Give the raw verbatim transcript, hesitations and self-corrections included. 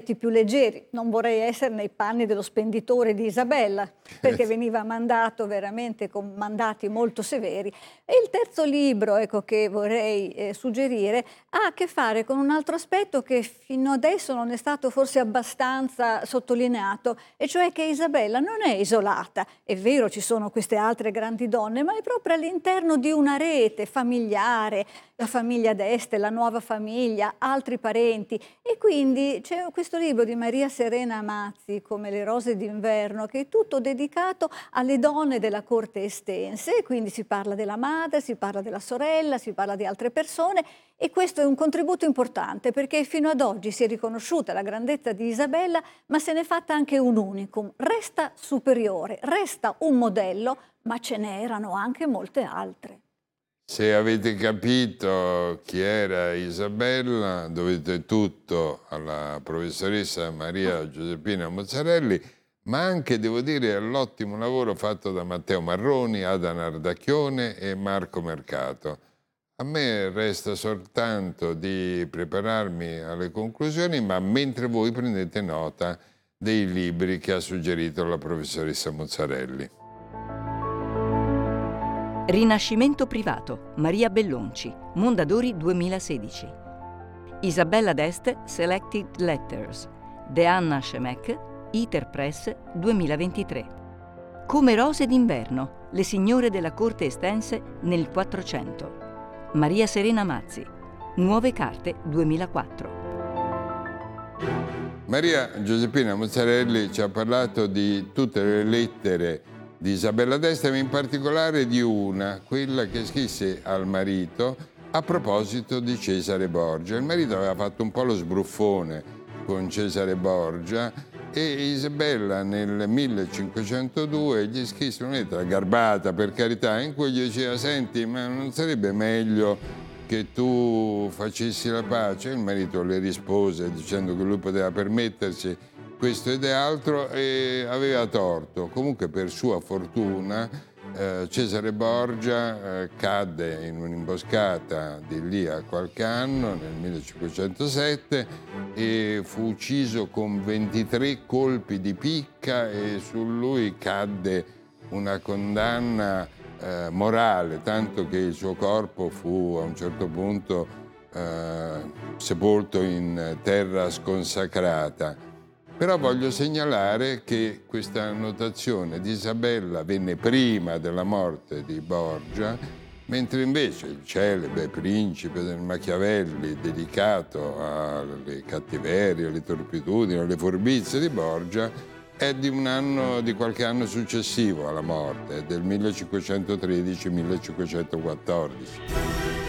argomenti più leggeri. Non vorrei essere nei panni dello spenditore di Isabella, perché veniva mandato veramente con mandati molto severi. E il terzo libro, ecco, che vorrei eh, suggerire ha a che fare con un altro aspetto che fino adesso non è stato forse abbastanza sottolineato, e cioè che Isabella non è isolata. È vero, ci sono queste altre grandi donne, ma è proprio all'interno di una rete familiare, la famiglia d'Este, la nuova famiglia, altri parenti. E quindi c'è questo libro di Maria Serena Mazzi, Come le rose d'inverno, che è tutto dedicato alle donne della corte estense, e quindi si parla della madre, si parla della sorella, si parla di altre persone, e questo è un contributo importante perché fino ad oggi si è riconosciuta la grandezza di Isabella, ma se n'è fatta anche un unicum. Resta superiore, resta un modello, ma ce n'erano anche molte altre. Se avete capito chi era Isabella, dovete tutto alla professoressa Maria Giuseppina Mozzarelli, ma anche, devo dire, all'ottimo lavoro fatto da Matteo Marroni, Ada Nardacchione e Marco Mercato. A me resta soltanto di prepararmi alle conclusioni, ma mentre voi prendete nota dei libri che ha suggerito la professoressa Mozzarelli. Rinascimento privato, Maria Bellonci, Mondadori duemilasedici. Isabella d'Este, Selected Letters, De Anna Schemek, Iter Press duemilaventitré. Come rose d'inverno, le signore della corte estense nel Quattrocento. Maria Serena Mazzi, Nuove carte duemilaquattro. Maria Giuseppina Mozzarelli ci ha parlato di tutte le lettere di Isabella d'Este, ma in particolare di una, quella che scrisse al marito a proposito di Cesare Borgia. Il marito aveva fatto un po' lo sbruffone con Cesare Borgia e Isabella nel millecinquecentodue gli scrisse una lettera garbata, per carità, in cui gli diceva: senti, ma non sarebbe meglio che tu facessi la pace? Il marito le rispose dicendo che lui poteva permettersi questo ed altro, e aveva torto. Comunque, per sua fortuna, eh, Cesare Borgia eh, cadde in un'imboscata di lì a qualche anno, nel millecinquecentosette, e fu ucciso con ventitré colpi di picca, e su lui cadde una condanna eh, morale, tanto che il suo corpo fu a un certo punto eh, sepolto in terra sconsacrata. Però voglio segnalare che questa annotazione di Isabella venne prima della morte di Borgia, mentre invece il celebre Principe del Machiavelli, dedicato alle cattiverie, alle turpitudini, alle furbizie di Borgia, è di un anno, di qualche anno successivo alla morte, del millecinquecentotredici millecinquecentoquattordici.